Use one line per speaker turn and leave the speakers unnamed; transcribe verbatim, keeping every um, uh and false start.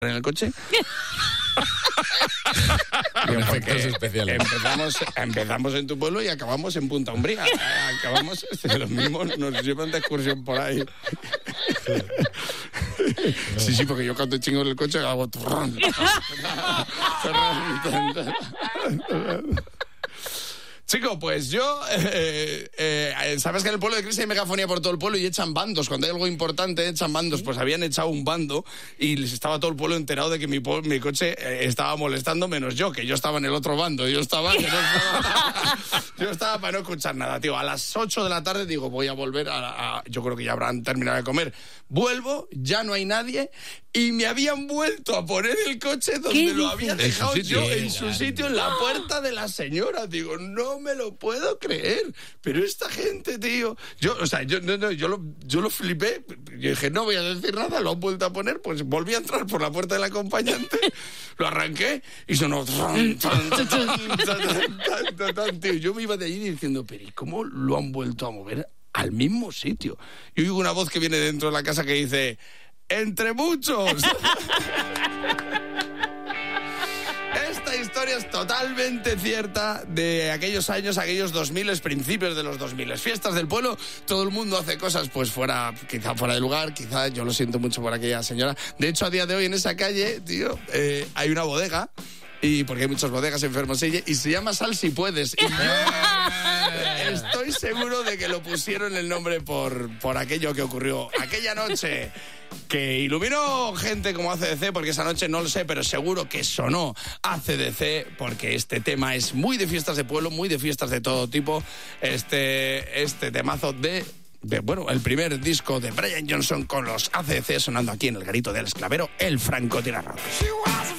en el coche.
Con efectos especiales.
Empezamos, empezamos en tu pueblo y acabamos en Punta Umbría. Acabamos, los mismos nos llevan de excursión por ahí. Sí, sí, porque yo cuando chingo en el coche hago... Chico, pues yo, eh, eh, sabes que en el pueblo de Cristo hay megafonía por todo el pueblo y echan bandos. Cuando hay algo importante, echan bandos. Pues habían echado un bando y les estaba todo el pueblo enterado de que mi, mi coche eh, estaba molestando, menos yo, que yo estaba en el otro bando. Yo estaba, que no estaba, yo estaba para no escuchar nada, tío. A las ocho de la tarde digo, voy a volver a, a... Yo creo que ya habrán terminado de comer. Vuelvo, ya no hay nadie y me habían vuelto a poner el coche donde lo había dejado yo, en su sitio, en la puerta de la señora. Digo, no me lo puedo creer. Pero esta gente, tío... Yo, o sea, yo, no, no, yo, lo, yo lo flipé. Yo dije, no voy a decir nada, lo han vuelto a poner. Pues volví a entrar por la puerta del acompañante, lo arranqué y sonó... Tío, yo me iba de allí diciendo, pero ¿y cómo lo han vuelto a mover al mismo sitio? Y oigo una voz que viene dentro de la casa que dice... ¡Entre muchos! Esta historia es totalmente cierta de aquellos años, aquellos dos mil, principios de los dos mil. Fiestas del pueblo, todo el mundo hace cosas pues fuera, quizá fuera de lugar, quizá yo lo siento mucho por aquella señora. De hecho, a día de hoy en esa calle, tío, eh, hay una bodega. Y porque hay muchas bodegas en Fermoselle y se llama Sal Si Puedes. Y yo estoy seguro de que lo pusieron el nombre por, por aquello que ocurrió aquella noche, que iluminó gente como A C D C, porque esa noche no lo sé, pero seguro que sonó A C D C, porque este tema es muy de fiestas de pueblo, muy de fiestas de todo tipo. Este, este temazo de... De, bueno, el primer disco de Brian Johnson con los A C D C sonando aquí en el garito del esclavero, el francotirador.